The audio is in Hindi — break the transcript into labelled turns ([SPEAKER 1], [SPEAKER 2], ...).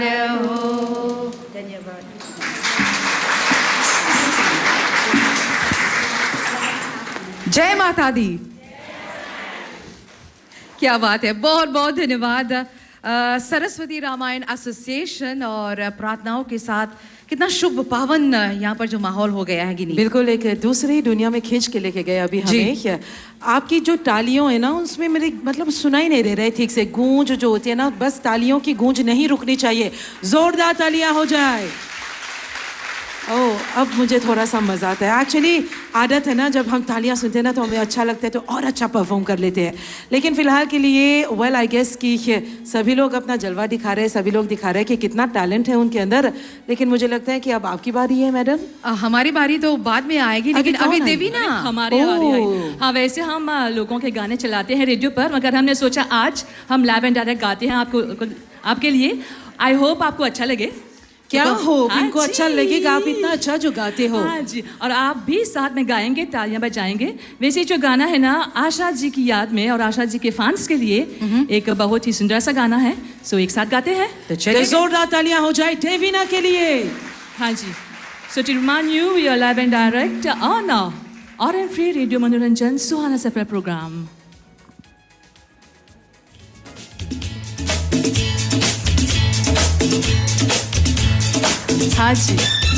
[SPEAKER 1] हो। धन्यवाद।
[SPEAKER 2] जय माता दी। क्या बात है, बहुत बहुत धन्यवाद। सरस्वती रामायण एसोसिएशन और प्रार्थनाओं के साथ कितना शुभ पावन यहाँ पर जो माहौल हो गया है गिनी।
[SPEAKER 3] बिल्कुल एक दूसरी दुनिया में खींच के लेके गए अभी हमें। आपकी जो तालियों है ना उसमें मेरे मतलब सुनाई नहीं दे रहे ठीक से। गूंज जो होती है ना, बस तालियों की गूंज नहीं रुकनी चाहिए, जोरदार तालियां हो जाए। ओह, अब मुझे थोड़ा सा मजा आता है। एक्चुअली आदत है ना, जब हम तालियां सुनते हैं ना तो हमें अच्छा लगता है, तो और अच्छा परफॉर्म कर लेते हैं। लेकिन फिलहाल के लिए वेल आई गेस कि सभी लोग अपना जलवा दिखा रहे हैं, सभी लोग दिखा रहे हैं कि कितना टैलेंट है उनके अंदर। लेकिन मुझे लगता है कि अब आपकी बारी है मैडम।
[SPEAKER 2] हमारी बारी तो बाद में आएगी, लेकिन अभी देवी ना
[SPEAKER 4] हमारी बारी आई। हाँ, वैसे हम लोगों के गाने चलाते हैं रेडियो पर, मगर हमने सोचा आज हम लाइव एंड डायरेक्ट गाते हैं आपके लिए। आई होप आपको अच्छा लगे।
[SPEAKER 3] क्या हो, इनको अच्छा लगेगा, आप इतना अच्छा जो गाते हो।
[SPEAKER 4] हाँ जी, और आप भी साथ में गाएंगे, तालियां बजाएंगे। वैसे जो गाना है ना, आशा जी की याद में और आशा जी के फैंस के लिए एक बहुत ही सुंदर सा गाना है। सो एक साथ गाते हैं
[SPEAKER 3] तो जोरदार तालियां हो जाए देवीना के लिए।
[SPEAKER 4] हाँ जी। सो to remind you, we are live and direct on और फ्री रेडियो मनोरंजन सुहाना सफर प्रोग्राम। हाँ जी।